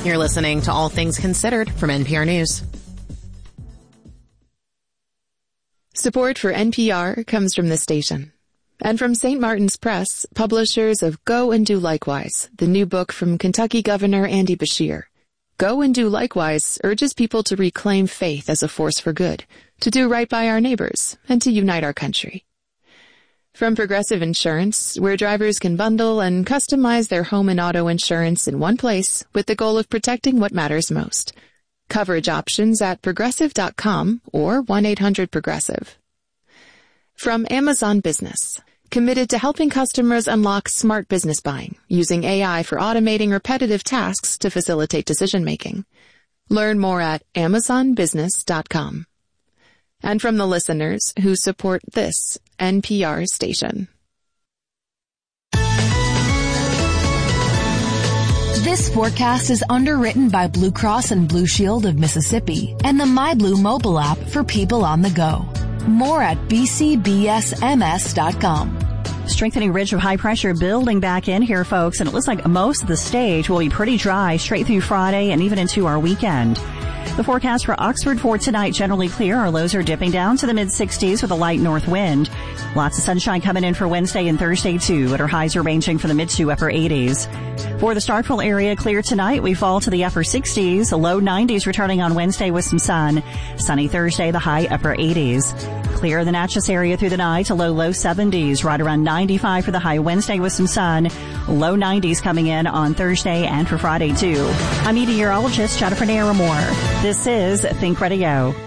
You're listening to All Things Considered from NPR News. Support for NPR comes from this station and from St. Martin's Press, publishers of Go and Do Likewise, the new book from Kentucky Governor Andy Beshear. Go and Do Likewise urges people to reclaim faith as a force for good, to do right by our neighbors, and to unite our country. From Progressive Insurance, where drivers can bundle and customize their home and auto insurance in one place with the goal of protecting what matters most. Coverage options at Progressive.com or 1-800-PROGRESSIVE. From Amazon Business, committed to helping customers unlock smart business buying, using AI for automating repetitive tasks to facilitate decision-making. Learn more at AmazonBusiness.com. And from the listeners who support this NPR station. This forecast is underwritten by Blue Cross and Blue Shield of Mississippi and the MyBlue mobile app for people on the go. More at bcbsms.com. Strengthening ridge of high pressure building back in here, folks, and it looks like most of the stage will be pretty dry straight through Friday and even into our weekend. The forecast for Oxford for tonight, generally clear. Our lows are dipping down to the mid-60s with a light north wind. Lots of sunshine coming in for Wednesday and Thursday, too, but our highs are ranging from the mid to upper 80s. For the Starkville area, clear tonight. We fall to the upper 60s, the low 90s returning on Wednesday with some sun. Sunny Thursday, the high upper 80s. Clear the Natchez area through the night to low 70s, right around 95 for the high Wednesday with some sun. Low 90s coming in on Thursday and for Friday, too. I'm meteorologist Jennifer Naramore. This is Think Radio.